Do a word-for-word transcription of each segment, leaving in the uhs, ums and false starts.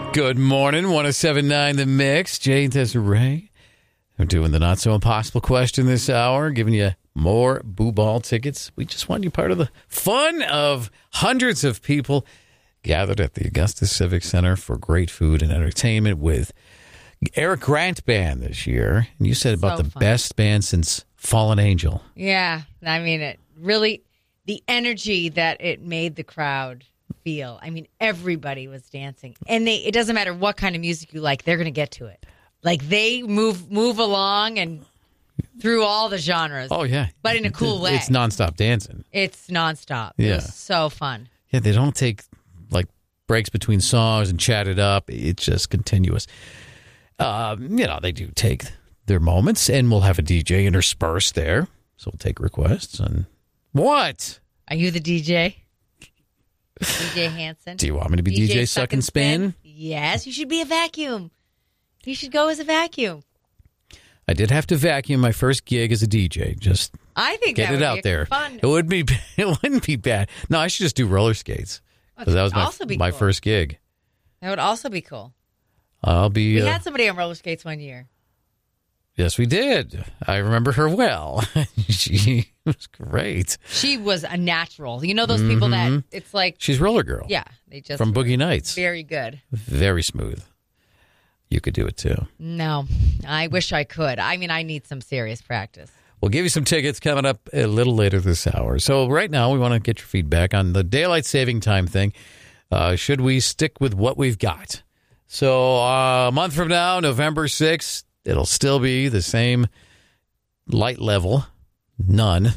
Good morning, one oh seven point nine The Mix. Jay and Desiree. We're doing the Not So Impossible question this hour, giving you more Boo Ball tickets. We just want you part of the fun of hundreds of people gathered at the Augusta Civic Center for great food and entertainment with Eric Grant Band this year. And you said about So the fun. best band since Fallen Angel. Yeah, I mean, it really, the energy that it made the crowd feel. I mean, everybody was dancing. And they it doesn't matter what kind of music you like, they're going to get to it. Like, they move move along and through all the genres. Oh, yeah. But in a cool way. It's nonstop dancing. It's nonstop. Yeah. It was so fun. Yeah, they don't take, like, breaks between songs and chat it up. It's just continuous. Um, you know, they do take their moments, and we'll have a D J interspersed there. So we'll take requests. And what? Are you the D J? D J Hansen? Do you want me to be D J, Suck and Spin? Yes, you should be a vacuum. You should go as a vacuum. I did have to vacuum my first gig as a D J. Just I think get that it would out be there. fun. It would be. It wouldn't be bad. No, I should just do roller skates because that was my also be my cool. first gig. That would also be cool. I'll be. We uh, had somebody on roller skates one year. yes, we did. I remember her well. She was great. She was a natural. You know those people that it's like, She's Roller Girl. yeah, they just from were Boogie Nights. very good. Very smooth. You could do it too. No, I wish I could. I mean, I need some serious practice. We'll give you some tickets coming up a little later this hour. So right now, we want to get your feedback on the daylight saving time thing. Uh, should we stick with what we've got? So uh, a month from now, November sixth, it'll still be the same light level, none.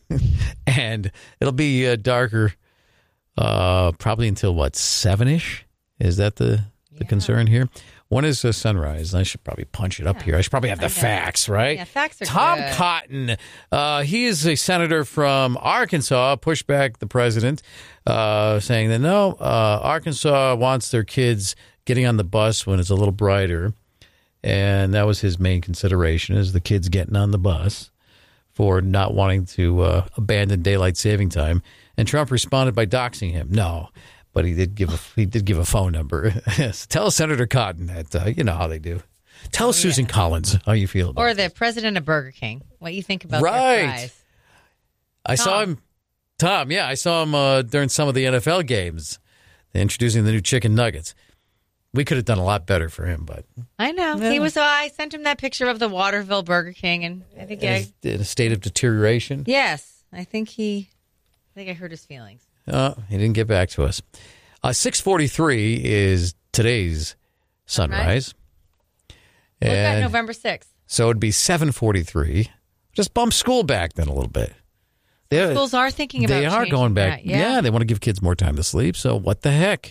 And it'll be uh, darker uh, probably until, what, seven-ish? Is that the, the Yeah. concern here? When is the sunrise? I should probably punch it up here. I should probably have the facts, right? Yeah, facts are Tom good. Cotton. Uh, he is a senator from Arkansas, pushed back the president, uh, saying that, no, uh, Arkansas wants their kids getting on the bus when it's a little brighter. And that was his main consideration, is the kids getting on the bus for not wanting to uh, abandon daylight saving time. And Trump responded by doxing him. No. But he did give a he did give a phone number. Yes. Tell Senator Cotton that uh, you know how they do. Tell Oh, Susan yeah. Collins how you feel about Or it. the president of Burger King. What you think about Right. their fries? I saw Tom. him, Tom. Yeah, I saw him uh, during some of the N F L games, introducing the new chicken nuggets. We could have done a lot better for him, but I know. Yeah. He was. Uh, I sent him that picture of the Waterville Burger King, and I think I, he's in a state of deterioration. yes, I think he. I think I hurt his feelings. Uh, he didn't get back to us. Uh, six forty-three is today's sunrise. What about And November sixth? so it'd be seven forty-three. Just bump school back then a little bit. They- Schools are thinking about They are changing going back. that, yeah. they want to give kids more time to sleep. So what the heck?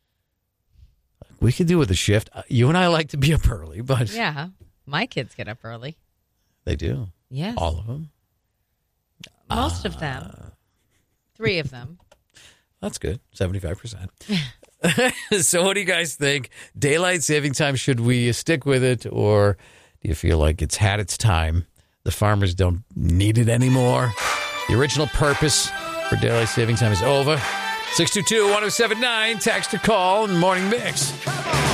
We could do with a shift. Uh, You and I like to be up early, but Yeah, my kids get up early. they do. Yes, All of them. most of them. Three of them. That's good. seventy-five percent. So what do you guys think? Daylight saving time, should we stick with it, or do you feel like it's had its time? The farmers don't need it anymore. The original purpose for daylight saving time is over. six two two, one oh seven nine, text or call, and Morning Mix.